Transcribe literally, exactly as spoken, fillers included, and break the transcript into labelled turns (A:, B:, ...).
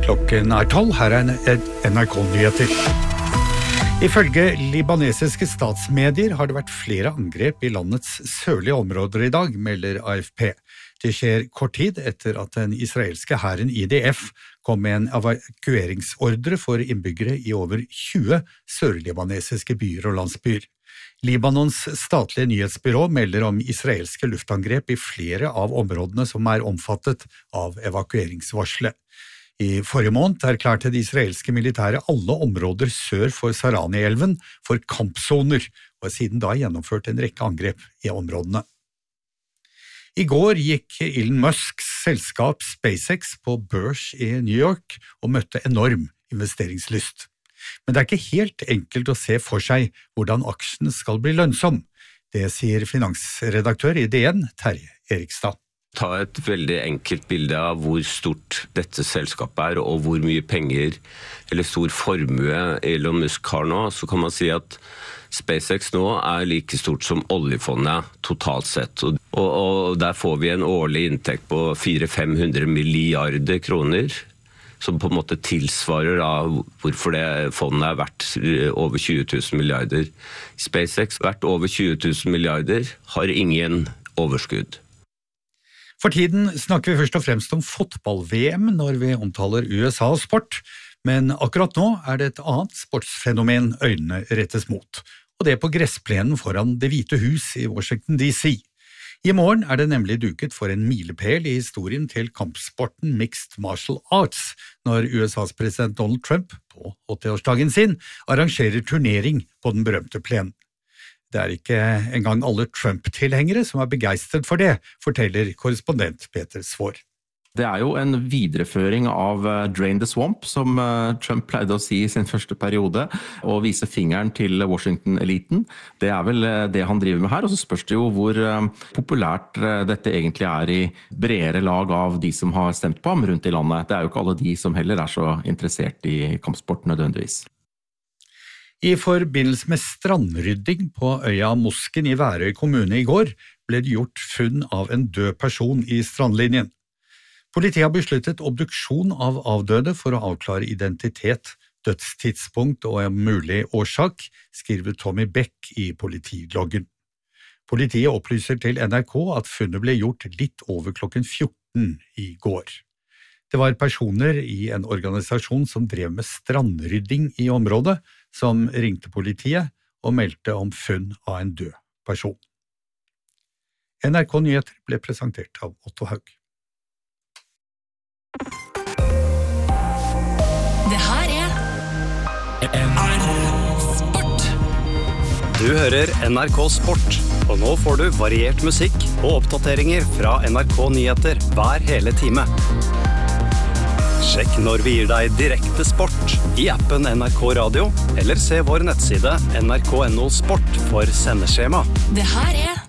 A: Klokken er tolv, her er N R K-nyheter. Ifølge libanesiske statsmedier har det vært flere angrep i landets sørlige områder i dag, melder A F P. Det skjer kort tid etter at den israelske hæren I D F kom med en evakueringsordre for innbyggere i over tjue sørlibanesiske byer og landsbyer. Libanons statlige nyhetsbyrå melder om israelske luftangrep i flere av områdene som er omfattet av evakueringsvarslet. I forrige måned erklærte det israelske militæret alle områder sør for Sarani-elven for kampsoner, og har siden da gjennomført en rekke angrep i områdene. I går gikk Elon Musks selskap SpaceX på børs i New York og møtte enorm investeringslyst. Men det er ikke helt enkelt å se for seg hvordan aksjen skal bli lønnsom. Det sier finansredaktør I D N, Terje Erikstad.
B: Ta et veldig enkelt bilde av hvor stort dette selskapet er, og hvor mye penger eller stor formue Elon Musk har nå, så kan man si at SpaceX nå er like stort som oljefondet totalt sett. Og, og der får vi en årlig inntekt på fire til fem hundre milliarder kroner, som på en måte tilsvarer av hvorfor det fondet er verdt over tjue tusen milliarder. SpaceX verdt over tjue tusen milliarder har ingen overskudd.
A: For tiden snakker vi først og fremst om fotball-V M når vi omtaler U S A og sport, men akkurat nå er det et annet sportsfenomen øynene rettes mot, og det er på gressplenen foran Det hvite hus i Washington D C. I morgen er det nemlig duket for en milepæl i historien til kampsporten Mixed Martial Arts, når U S A's president Donald Trump på åtti-årsdagen sin arrangerer turnering på den berømte plenen. Det er ikke engang alle Trump-tilhengere som er begeistret for det, forteller korrespondent Peter Svår.
C: Det er jo en videreføring av Drain the Swamp, som Trump pleide å si I sin første periode, og vise fingeren til Washington-eliten. Det er vel det han driver med her, og så spørs det jo hvor populært dette egentlig er I bredere lag av de som har stemt på ham rundt I landet. Det er jo ikke alle de som heller er så interessert I kampsport nødvendigvis.
A: I forbindelse med strandrydding på øya Mosken I Værøy kommune I går, ble det gjort funn av en død person I strandlinjen. Politiet har besluttet obduksjon av avdøde for å avklare identitet, dødstidspunkt og en mulig årsak, skriver Tommy Beck I politiloggen. Politiet opplyser til N R K at funnet ble gjort litt over klokken fjorten I går. Det var personer I en organisasjon som drev med strandrydding I området, som ringte politiet og meldte om funn av en død person. N R K Nyheter ble presentert av Otto Haug.
D: Det her er N R K Sport.
E: Du hører N R K Sport, og nå får du variert musikk og oppdateringer fra N R K Nyheter hver hele time. Sjekk når vi gir deg direkte sport I appen N R K Radio, eller se vår nettside N R K punktum no sport for sendeskjema.
D: Det her er